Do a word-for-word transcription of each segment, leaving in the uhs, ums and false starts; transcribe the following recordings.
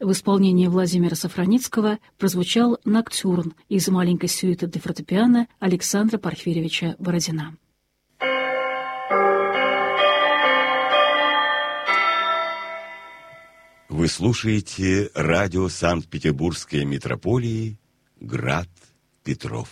В исполнении Владимира Сафраницкого прозвучал «Ноктюрн» из маленькой сюиты для фортепиано Александра Порфирьевича Бородина. Вы слушаете радио Санкт-Петербургской митрополии «Град Петров».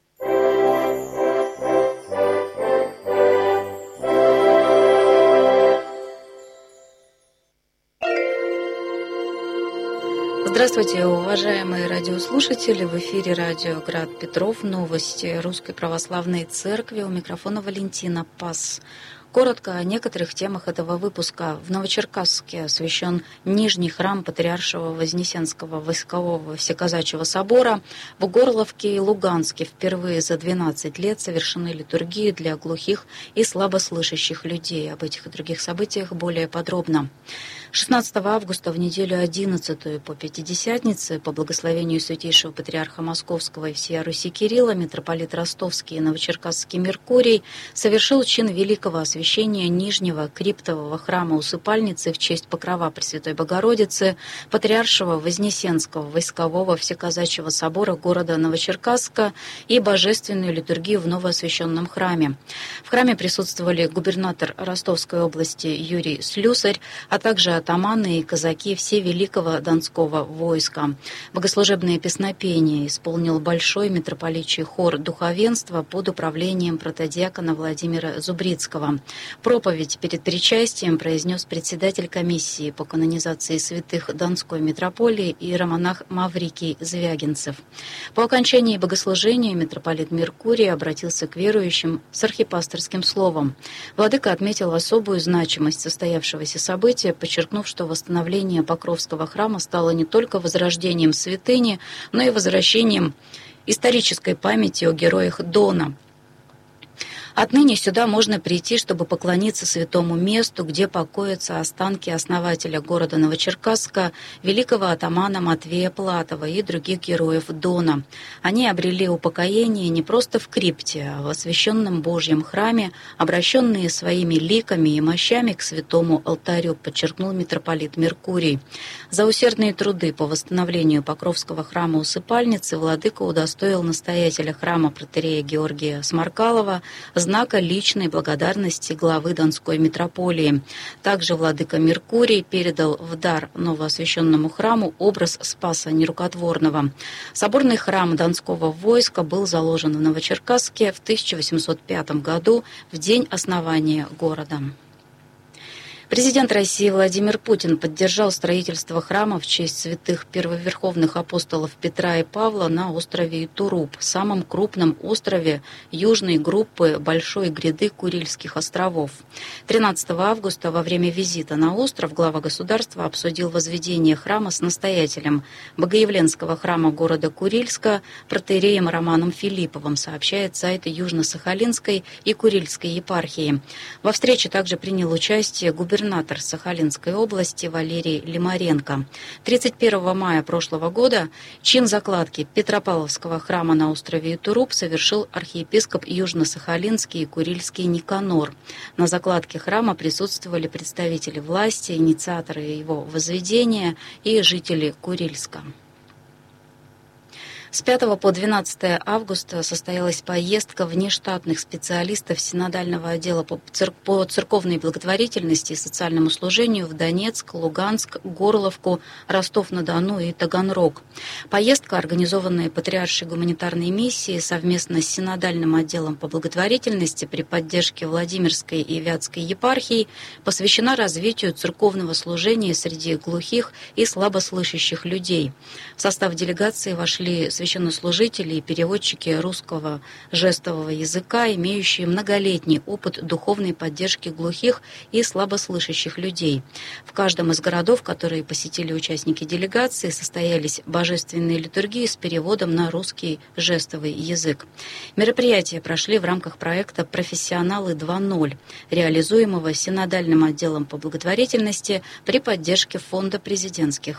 Здравствуйте, уважаемые радиослушатели! В эфире радио «Град Петров», новости Русской Православной Церкви. У микрофона Валентина Пас. Коротко о некоторых темах этого выпуска. В Новочеркасске освящен Нижний храм Патриаршего Вознесенского Войскового Всеказачьего собора. В Горловке и Луганске впервые за двенадцать лет совершены литургии для глухих и слабослышащих людей. Об этих и других событиях более подробно. шестнадцатого августа в неделю одиннадцатую по Пятидесятнице по благословению Святейшего Патриарха Московского и всея Руси Кирилла митрополит Ростовский и Новочеркасский Меркурий совершил чин великого освящения Нижнего криптового храма Усыпальницы в честь покрова Пресвятой Богородицы Патриаршего Вознесенского Войскового Всеказачьего собора города Новочеркасска и божественную литургию в новоосвященном храме. В храме присутствовали губернатор Ростовской области Юрий Слюсарь, а также атаманы и казаки Всевеликого Донского войска. Богослужебное песнопение исполнил большой митрополичий хор духовенства под управлением протодиакона Владимира Зубрицкого. Проповедь перед причастием произнес председатель комиссии по канонизации святых Донской митрополии иеромонах Маврикий Звягинцев. По окончании богослужения митрополит Меркурий обратился к верующим с архипасторским словом. Владыка отметил особую значимость состоявшегося события, подчеркнув, что восстановление Покровского храма стало не только возрождением святыни, но и возвращением исторической памяти о героях Дона. Отныне сюда можно прийти, чтобы поклониться святому месту, где покоятся останки основателя города Новочеркасска, великого атамана Матвея Платова и других героев Дона. Они обрели упокоение не просто в крипте, а в освященном Божьем храме, обращенные своими ликами и мощами к святому алтарю, подчеркнул митрополит Меркурий. За усердные труды по восстановлению Покровского храма Усыпальницы владыка удостоил настоятеля храма протоиерея Георгия Сморкалова знака личной благодарности главы Донской митрополии. Также владыка Меркурий передал в дар новоосвященному храму образ Спаса Нерукотворного. Соборный храм Донского войска был заложен в Новочеркасске в тысяча восемьсот пятом году, в день основания города. Президент России Владимир Путин поддержал строительство храма в честь святых первоверховных апостолов Петра и Павла на острове Итуруп, самом крупном острове южной группы Большой гряды Курильских островов. тринадцатого августа во время визита на остров глава государства обсудил возведение храма с настоятелем Богоявленского храма города Курильска протоиереем Романом Филипповым, сообщает сайт Южно-Сахалинской и Курильской епархии. Во встрече также принял участие губернатор Губернатор Сахалинской области Валерий Лимаренко. тридцать первого мая прошлого года чин закладки Петропавловского храма на острове Итуруп совершил архиепископ Южно-Сахалинский и Курильский Никанор. На закладке храма присутствовали представители власти, инициаторы его возведения и жители Курильска. С пятого по двенадцатое августа состоялась поездка внештатных специалистов Синодального отдела по, цер... по церковной благотворительности и социальному служению в Донецк, Луганск, Горловку, Ростов-на-Дону и Таганрог. Поездка, организованная Патриаршей гуманитарной миссией совместно с Синодальным отделом по благотворительности при поддержке Владимирской и Вятской епархий, посвящена развитию церковного служения среди глухих и слабослышащих людей. В состав делегации вошли священнослужители и переводчики русского жестового языка, имеющие многолетний опыт духовной поддержки глухих и слабослышащих людей. В каждом из городов, которые посетили участники делегации, состоялись божественные литургии с переводом на русский жестовый язык. Мероприятия прошли в рамках проекта «Профессионалы два ноль», реализуемого Синодальным отделом по благотворительности при поддержке Фонда президентских